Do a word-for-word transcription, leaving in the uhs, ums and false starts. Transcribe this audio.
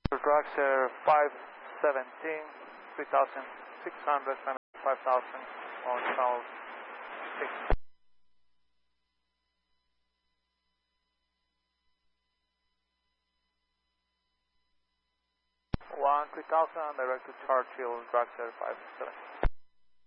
Dragster five seventeen, three thousand six hundred, five thousand on channel six. one three thousand, direct to Churchill, Dragster five seventeen.